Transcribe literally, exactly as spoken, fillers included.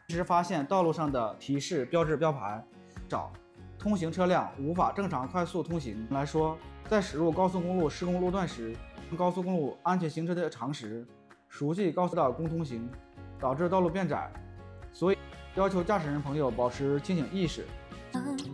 及时发现道路上的提示标志标牌少，通行车辆无法正常快速通行来说，在驶入高速公路施工路段时，高速公路安全行车的常识，熟悉高速道公通行，导致道路变窄，所以要求驾驶人朋友保持清醒意识。